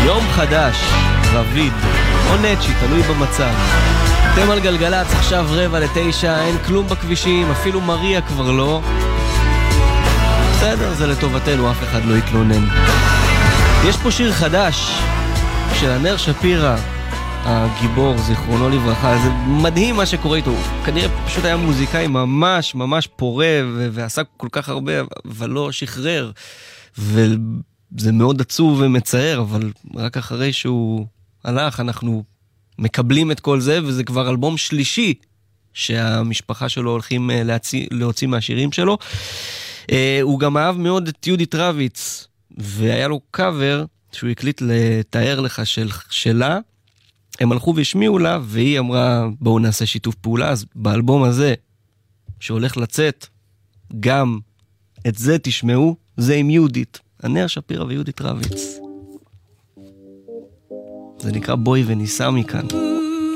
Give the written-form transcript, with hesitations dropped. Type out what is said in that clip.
יום חדש, רביד, או נצ'י, תלוי במצב. אתם על גלגלץ, עכשיו 8:45, אין כלום בכבישים, אפילו מריה כבר לא. בסדר, זה לטובתנו, אף אחד לא יתלונן. יש פה שיר חדש של ענר שפירא, הגיבור, זיכרונו לברכה. זה מדהים מה שקורה איתו. כנראה פשוט היה מוזיקאי ממש ממש פורה ועשה כל כך הרבה, אבל לא שחרר. וזה מאוד עצוב ומצער, אבל רק אחרי שהוא הלך אנחנו מקבלים את כל זה, וזה כבר אלבום שלישי שהמשפחה שלו הולכים להוציא מהשירים שלו. הוא גם אהב מאוד את יהודית רביץ, והיה לו קאבר שהוא הקליט לתאר לך שלה. הם הלכו והשמיעו לה, והיא אמרה, בואו נעשה שיתוף פעולה. אז באלבום הזה, שהולך לצאת, גם את זה תשמעו, זה עם יהודית. ענר שפירא ויהודית רביץ. זה נקרא בואי וניסע מכאן.